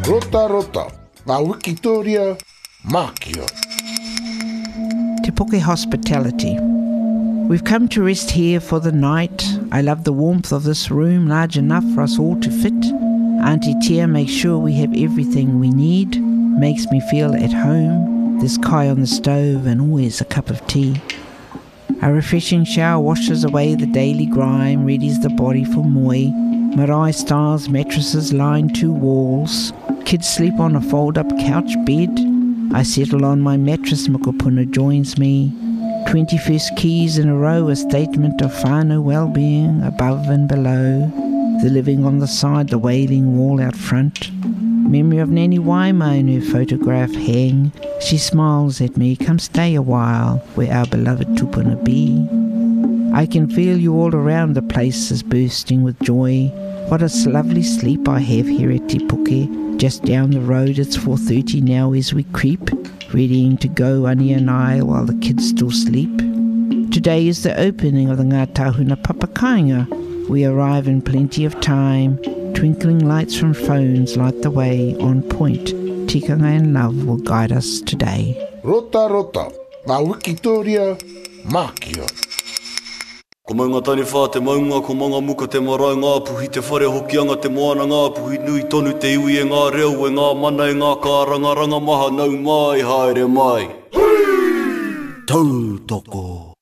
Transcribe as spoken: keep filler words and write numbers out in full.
Rota rota, ngā Wikitoria, Mākia. Te Puke Hospitality. We've come to rest here for the night. I love the warmth of this room, large enough for us all to fit. Auntie Tia makes sure we have everything we need, makes me feel at home. There's kai on the stove and always a cup of tea. A refreshing shower washes away the daily grime, readies the body for moi. Marae styles mattresses line two walls. Kids sleep on a fold-up couch bed. I settle on my mattress, Mokopuna joins me. twenty-first keys in a row, a statement of whānau well-being, above and below. The living on the side, the wailing wall out front. Memory of Nanny Waima in her photograph hang. She smiles at me, come stay a while, where our beloved tupuna be. I can feel you all around, the place is bursting with joy. What a lovely sleep I have here at Te Puke. Just down the road, it's four thirty now as we creep, readying to go, Ani and I, while the kids still sleep. Today is the opening of the Ngā Tahuna Papakainga. We arrive in plenty of time. Twinkling lights from phones light the way, on point. Tikanga and love will guide us today. Rota rota, ngā Wikitoria, Mākia. Ko maunga tani whā te maunga, ko maunga muka te marae ngā puhi, te whare hokianga te moana ngā puhi, nui tonu te iwi e ngā reo, e ngā mana e ngā kāranga ranga maha nau mai, haere mai. Hui! Tautoko.